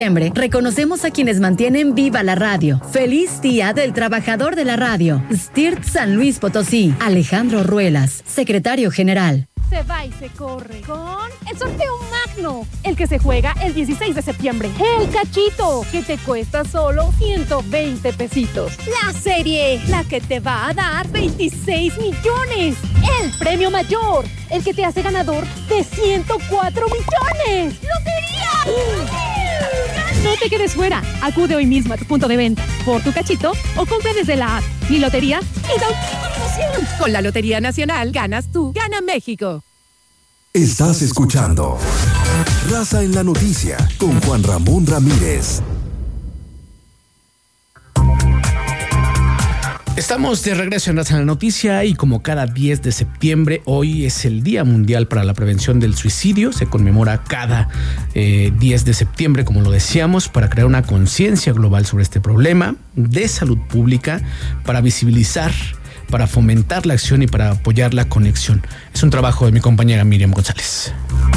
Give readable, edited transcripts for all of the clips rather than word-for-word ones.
Reconocemos a quienes mantienen viva la radio. Feliz Día del Trabajador de la Radio. STIRT San Luis Potosí. Alejandro Ruelas, secretario general. Se va y se corre con el sorteo magno, el que se juega el 16 de septiembre. El cachito, que te cuesta solo 120 pesitos. La serie, la que te va a dar 26 millones. El premio mayor, el que te hace ganador de 104 millones. ¡Lotería! No te quedes fuera. Acude hoy mismo a tu punto de venta por tu cachito o compra desde la app. Mi lotería y da una promoción. Con la Lotería Nacional ganas tú, gana México. Estás escuchando Raza en la Noticia con Juan Ramón Ramírez. Estamos de regreso en Raza en la Noticia y como cada 10 de septiembre, hoy es el Día Mundial para la Prevención del Suicidio. Se conmemora cada 10 de septiembre, como lo decíamos, para crear una conciencia global sobre este problema de salud pública, para visibilizar, para fomentar la acción y para apoyar la conexión. Es un trabajo de mi compañera Miriam González.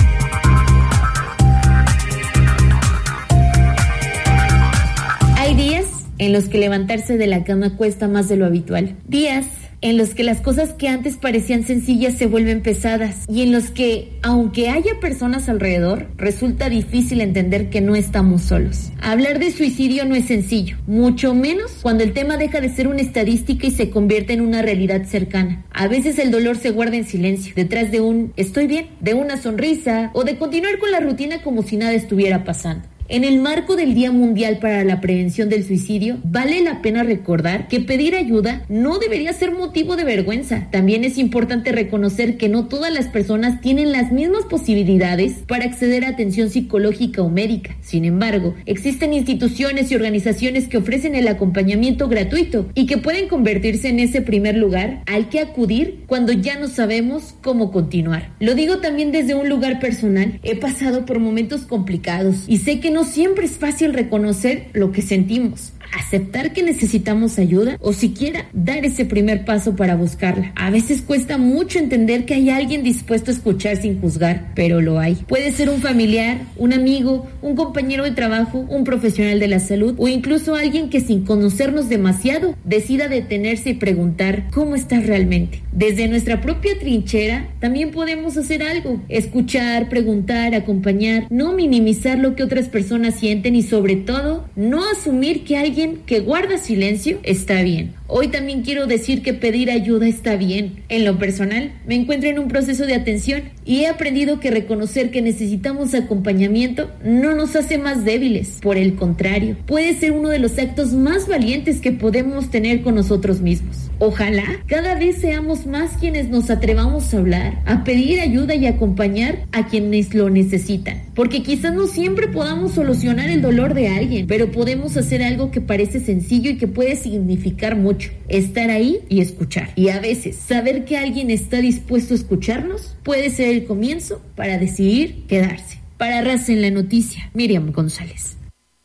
Hay días en los que levantarse de la cama cuesta más de lo habitual. Días en los que las cosas que antes parecían sencillas se vuelven pesadas y en los que, aunque haya personas alrededor, resulta difícil entender que no estamos solos. Hablar de suicidio no es sencillo, mucho menos cuando el tema deja de ser una estadística y se convierte en una realidad cercana. A veces el dolor se guarda en silencio, detrás de un "estoy bien", de una sonrisa o de continuar con la rutina como si nada estuviera pasando. En el marco del Día Mundial para la Prevención del Suicidio, vale la pena recordar que pedir ayuda no debería ser motivo de vergüenza. También es importante reconocer que no todas las personas tienen las mismas posibilidades para acceder a atención psicológica o médica. Sin embargo, existen instituciones y organizaciones que ofrecen el acompañamiento gratuito y que pueden convertirse en ese primer lugar al que acudir cuando ya no sabemos cómo continuar. Lo digo también desde un lugar personal. He pasado por momentos complicados y sé que no siempre es fácil reconocer lo que sentimos, aceptar que necesitamos ayuda o siquiera dar ese primer paso para buscarla. A veces cuesta mucho entender que hay alguien dispuesto a escuchar sin juzgar, pero lo hay. Puede ser un familiar, un amigo, un compañero de trabajo, un profesional de la salud o incluso alguien que sin conocernos demasiado decida detenerse y preguntar ¿cómo estás realmente? Desde nuestra propia trinchera también podemos hacer algo, escuchar, preguntar, acompañar, no minimizar lo que otras personas sienten y sobre todo no asumir que alguien que guarda silencio está bien. Hoy también quiero decir que pedir ayuda está bien. En lo personal, me encuentro en un proceso de atención y he aprendido que reconocer que necesitamos acompañamiento no nos hace más débiles. Por el contrario, puede ser uno de los actos más valientes que podemos tener con nosotros mismos. Ojalá cada vez seamos más quienes nos atrevamos a hablar, a pedir ayuda y acompañar a quienes lo necesitan. Porque quizás no siempre podamos solucionar el dolor de alguien, pero podemos hacer algo que parece sencillo y que puede significar mucho. Estar ahí y escuchar. Y a veces, saber que alguien está dispuesto a escucharnos puede ser el comienzo para decidir quedarse. Para Raza en la Noticia, Miriam González.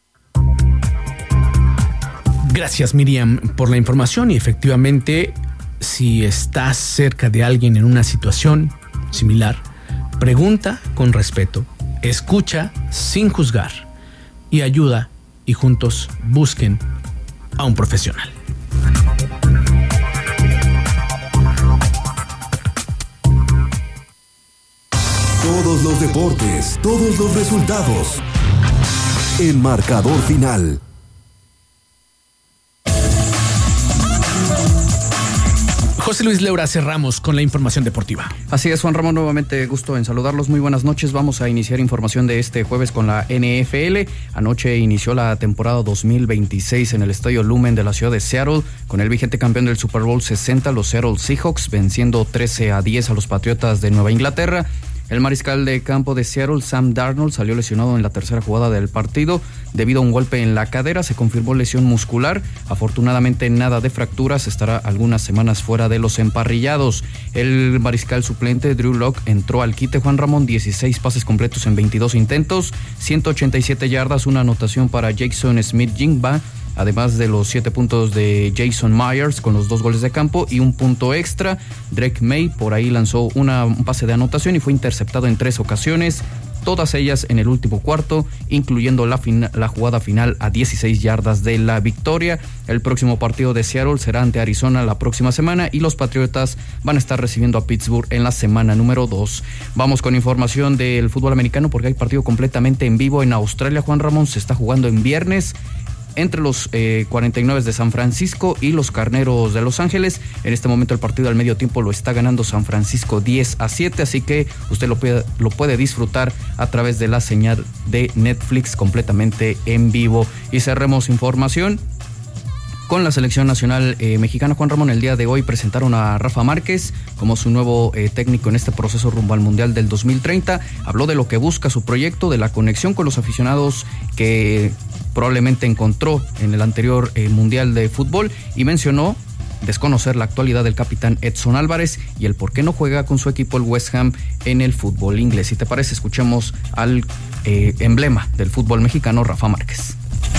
Gracias, Miriam, por la información. Y efectivamente, si estás cerca de alguien en una situación similar, pregunta con respeto, escucha sin juzgar y ayuda, y juntos busquen a un profesional. Todos los deportes, todos los resultados. El marcador final. José Luis Leura, cerramos con la información deportiva. Así es, Juan Ramón, nuevamente gusto en saludarlos. Muy buenas noches. Vamos a iniciar información de este jueves con la NFL. Anoche inició la temporada 2026 en el Estadio Lumen de la ciudad de Seattle, con el vigente campeón del Super Bowl 60, los Seattle Seahawks, venciendo 13-10 a los Patriotas de Nueva Inglaterra. El mariscal de campo de Seattle, Sam Darnold, salió lesionado en la tercera jugada del partido debido a un golpe en la cadera. Se confirmó lesión muscular. Afortunadamente nada de fracturas. Estará algunas semanas fuera de los emparrillados. El mariscal suplente, Drew Lock, entró al quite, Juan Ramón. 16 pases completos en 22 intentos, 187 yardas, una anotación para Jackson Smith-Njigba, además de los 7 puntos de Jason Myers con los 2 goles de campo y un punto extra. Drake May por ahí lanzó un pase de anotación y fue interceptado en 3 ocasiones. todas ellas en el último cuarto, incluyendo la jugada final a 16 yardas de la victoria. El próximo partido de Seattle será ante Arizona la próxima semana y los Patriotas van a estar recibiendo a Pittsburgh en la semana número 2. Vamos con información del fútbol americano porque hay partido completamente en vivo en Australia. Juan Ramón, se está jugando en viernes entre los 49 de San Francisco y los Carneros de Los Ángeles. En este momento el partido al medio tiempo lo está ganando San Francisco 10-7, así que usted lo puede disfrutar a través de la señal de Netflix completamente en vivo. Y cerremos información con la selección nacional mexicana. Juan Ramón, el día de hoy presentaron a Rafa Márquez como su nuevo técnico en este proceso rumbo al Mundial del 2030. Habló de lo que busca su proyecto, de la conexión con los aficionados que probablemente encontró en el anterior Mundial de Fútbol, y mencionó desconocer la actualidad del capitán Edson Álvarez y el por qué no juega con su equipo el West Ham en el fútbol inglés. Si te parece, escuchemos al emblema del fútbol mexicano, Rafa Márquez.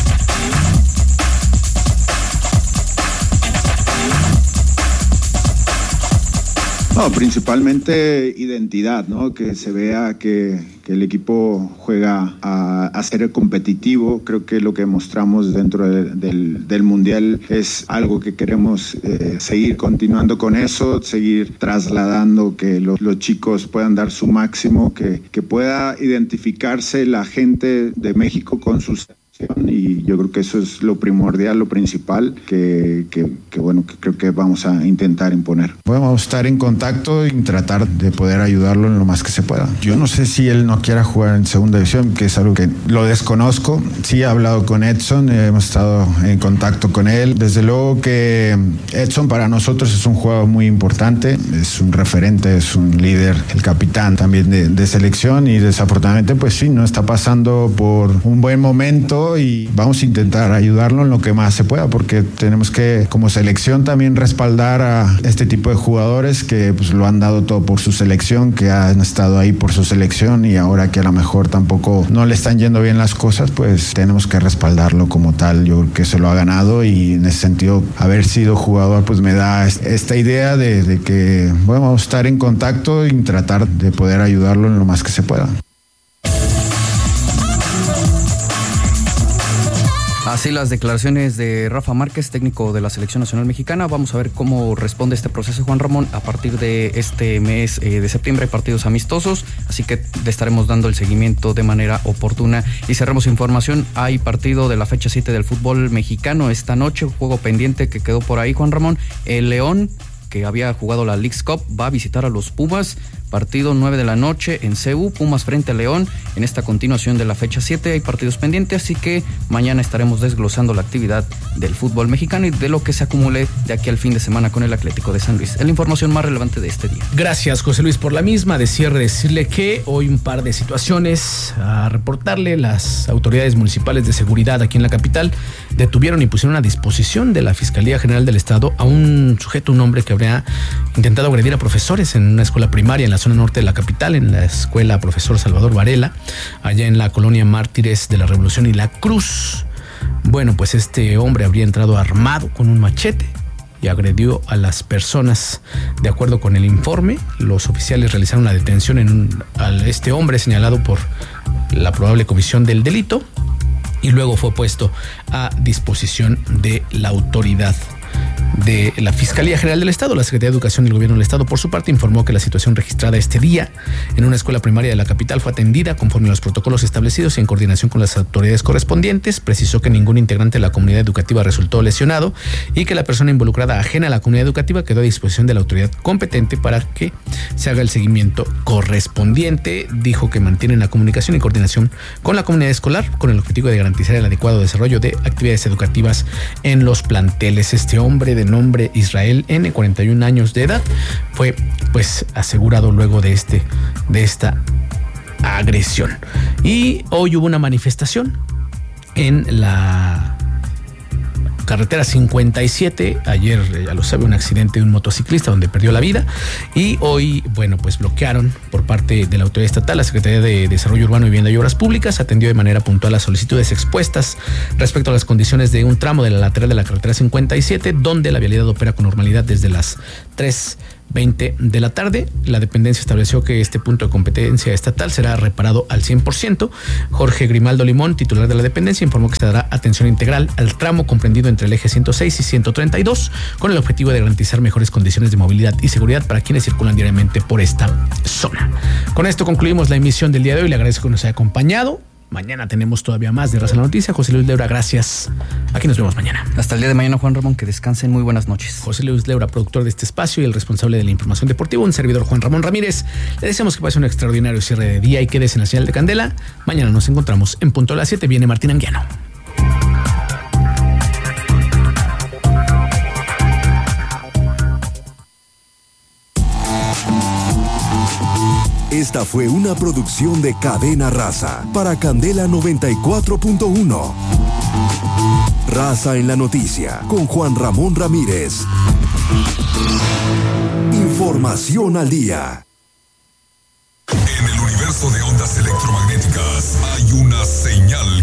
No, principalmente identidad, ¿no? Que se vea que el equipo juega a ser competitivo. Creo que lo que mostramos dentro del Mundial es algo que queremos seguir continuando con eso, seguir trasladando, que los chicos puedan dar su máximo, que pueda identificarse la gente de México con sus... Y yo creo que eso es lo primordial, lo principal, que creo que vamos a intentar imponer. Vamos a estar en contacto y tratar de poder ayudarlo en lo más que se pueda. Yo no sé si él no quiera jugar en segunda división, que es algo que lo desconozco. Sí he hablado con Edson, hemos estado en contacto con él. Desde luego que Edson para nosotros es un jugador muy importante, es un referente, es un líder, el capitán también de selección, y desafortunadamente pues sí, no está pasando por un buen momento, y vamos a intentar ayudarlo en lo que más se pueda, porque tenemos que como selección también respaldar a este tipo de jugadores que pues lo han dado todo por su selección, que han estado ahí por su selección, y ahora que a lo mejor tampoco no le están yendo bien las cosas, pues tenemos que respaldarlo como tal. Yo creo que se lo ha ganado, y en ese sentido haber sido jugador pues me da esta idea de que vamos a estar en contacto y tratar de poder ayudarlo en lo más que se pueda. Así las declaraciones de Rafa Márquez, técnico de la Selección Nacional Mexicana. Vamos a ver cómo responde este proceso, Juan Ramón. A partir de este mes de septiembre hay partidos amistosos, así que le estaremos dando el seguimiento de manera oportuna. Y cerramos información, hay partido de la fecha 7 del fútbol mexicano esta noche, un juego pendiente que quedó por ahí, Juan Ramón. El León, que había jugado la Leagues Cup, va a visitar a los Pumas. Partido 9 de la noche en CU, Pumas frente a León. En esta continuación de la fecha 7 hay partidos pendientes, así que mañana estaremos desglosando la actividad del fútbol mexicano y de lo que se acumule de aquí al fin de semana con el Atlético de San Luis. Es la información más relevante de este día. Gracias, José Luis, por la misma. De cierre, decirle que hoy un par de situaciones a reportarle. Las autoridades municipales de seguridad aquí en la capital detuvieron y pusieron a disposición de la Fiscalía General del Estado a un sujeto, un hombre que habría intentado agredir a profesores en una escuela primaria en la zona norte de la capital, en la escuela Profesor Salvador Varela, allá en la colonia Mártires de la Revolución y la Cruz. Bueno, pues este hombre habría entrado armado con un machete y agredió a las personas. De acuerdo con el informe, los oficiales realizaron la detención a este hombre señalado por la probable comisión del delito, y luego fue puesto a disposición de la autoridad de la Fiscalía General del Estado. La Secretaría de Educación del Gobierno del Estado, por su parte, informó que la situación registrada este día en una escuela primaria de la capital fue atendida conforme a los protocolos establecidos y en coordinación con las autoridades correspondientes. Precisó que ningún integrante de la comunidad educativa resultó lesionado y que la persona involucrada ajena a la comunidad educativa quedó a disposición de la autoridad competente para que se haga el seguimiento correspondiente. Dijo que mantienen la comunicación y coordinación con la comunidad escolar con el objetivo de garantizar el adecuado desarrollo de actividades educativas en los planteles. Este hombre de nombre Israel N., 41 años de edad, fue pues asegurado luego de esta agresión. Y hoy hubo una manifestación en la carretera 57. Ayer, ya lo sabe, un accidente de un motociclista donde perdió la vida, y hoy, bueno, pues bloquearon por parte de la autoridad estatal. La Secretaría de Desarrollo Urbano, Vivienda y Obras Públicas atendió de manera puntual las solicitudes expuestas respecto a las condiciones de un tramo de la lateral de la carretera 57, donde la vialidad opera con normalidad desde las 3 20 de la tarde. La dependencia estableció que este punto de competencia estatal será reparado al 100%. Jorge Grimaldo Limón, titular de la dependencia, informó que se dará atención integral al tramo comprendido entre el eje 106 y 132, con el objetivo de garantizar mejores condiciones de movilidad y seguridad para quienes circulan diariamente por esta zona. Con esto concluimos la emisión del día de hoy. Le agradezco que nos haya acompañado. Mañana tenemos todavía más de Raza en la Noticia. José Luis Leura, gracias. Aquí nos vemos mañana. Hasta el día de mañana, Juan Ramón, que descansen. Muy buenas noches. José Luis Leura, productor de este espacio y el responsable de la información deportiva, un servidor Juan Ramón Ramírez. Le deseamos que pase un extraordinario cierre de día y quédese en la señal de Candela. Mañana nos encontramos en punto a las 7. Viene Martín Anguiano. Esta fue una producción de Cadena Raza para Candela 94.1. Raza en la Noticia con Juan Ramón Ramírez. Información al día. En el universo de ondas electromagnéticas hay una señal